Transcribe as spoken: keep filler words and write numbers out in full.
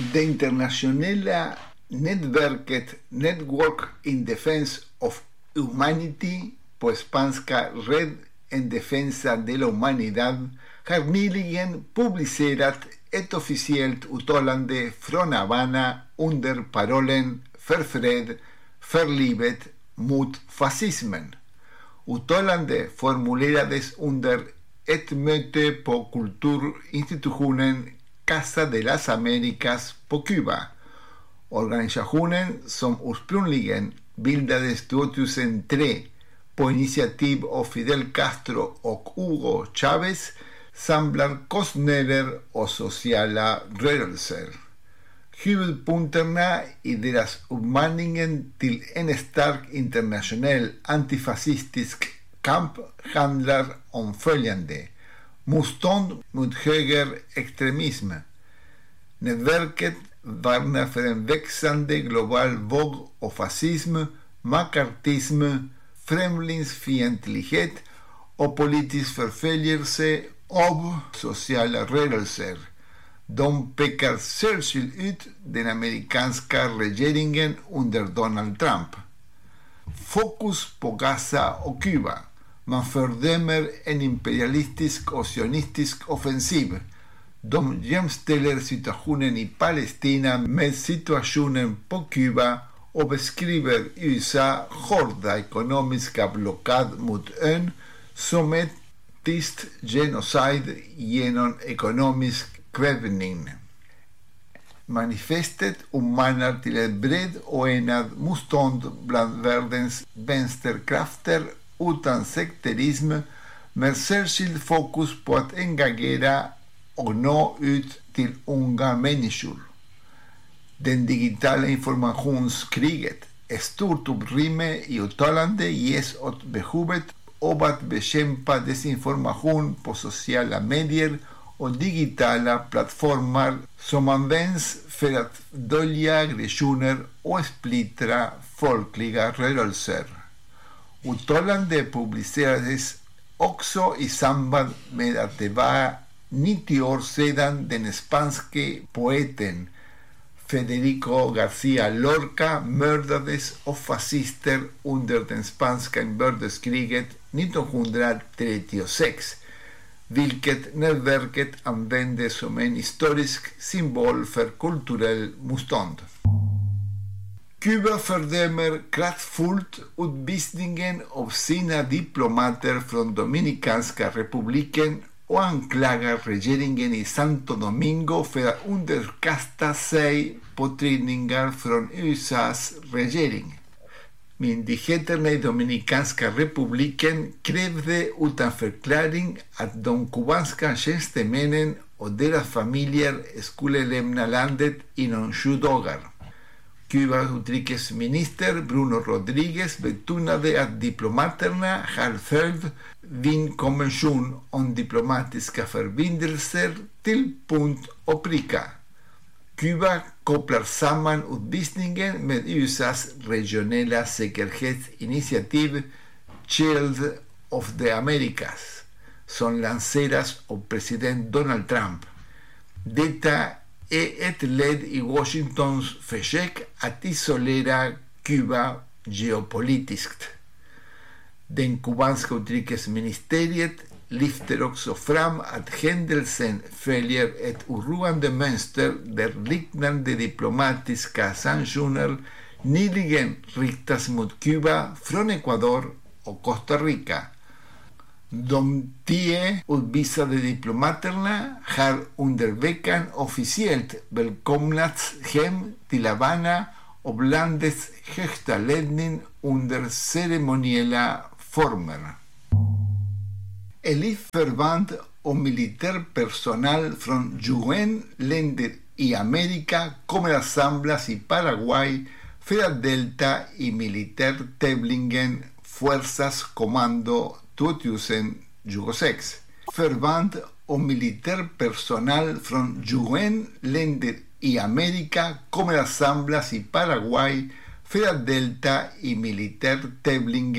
Det internationella nätverket Network in Defense of Humanity, på spanska Red en Defensa de la Humanidad, har nyligen publicerat ett officiellt uttalande från Havana under parollen för fred, för livet, mot fascismen. Uttalandet formulerades under ett möte på kulturinstitutionen Casa de las Americas på Kuba. Organisationen, som ursprungligen bildades tjugohundratre på initiativ av Fidel Castro och Hugo Chávez, samlar konstnärer och sociala rörelser. Huvudpunkterna i deras uppmaningen till en stark internationell antifascistisk kamp handlar om följande: motstånd mot högerextremism. Nätverket varnar för en växande global våg av fascism, makartism, främlingsfientlighet och politisk förföljelse av sociala rörelser. De pekar särskilt ut den amerikanska regeringen under Donald Trump. Fokus på Gaza och Kuba. Man fördömer en imperialistisk och sionistisk offensiv. De jämställer situationen i Palestina med situationen på Kuba och beskriver U S A hårda ekonomiska blockad mot ön som ett tyst genocide genom ekonomisk kvävning. Manifestet uppmanar till ett brett och enat motstånd bland världens vänsterkrafter utan sekterism, med särskild fokus på att engagera och nå ut till unga människor. Den digitala informationskriget, ett stort utrymme i uttalande ges åt behovet av att bekämpa desinformation på sociala medier och digitala plattformar som används för att dölja aggressioner och splittra folkliga rörelser. Uttalandet publicerades också i samband med att det var nittio år sedan den spanske poeten Federico García Lorca mördades av fascister under det spanska inbördeskriget nittonhundratrettiosex, vilket nätverket använde som en historisk symbol för kulturell motstånd. Kuba fördömer kraftfullt utvisningen av sina diplomater från Dominikanska republiken och anklagar regeringen i Santo Domingo för att underkasta sig påtryckningar från U S A:s regering. Myndigheterna i Dominikanska republiken krävde utan förklaring att de kubanska tjänstemännen och deras familjer skulle lämna landet inom sju dagar. Kubas utrikesminister Bruno Rodríguez betonade att diplomaterna har följt Wienkonventionen om diplomatiska förbindelser till punkt och pricka. Kuba kopplar samman utvisningen med U S A:s regionala säkerhetsinitiativ Shield of the Americas, som lanseras av president Donald Trump. Detta är ett led i Washingtons försök att isolera Kuba geopolitiskt. Den kubanska utrikesministeriet lyfter också fram att händelsen följer ett oroande mönster där liknande diplomatiska sanktioner nyligen riktas mot Kuba från Ecuador och Costa Rica. De tio utvisade diplomaterna har under veckan officiellt välkomnats hem till Havana av landets högsta ledning under ceremoniella former. Elitförband och militärpersonal från tjugoett länder i Amerika kommer att samlas i Paraguay för att delta i militärtävlingen Fuerzas Kommando tjugohundratjugosex. Förband och militärpersonal från tjugoett länder i Amerika kommer att samlas i Paraguay för att delta i militärtävlingen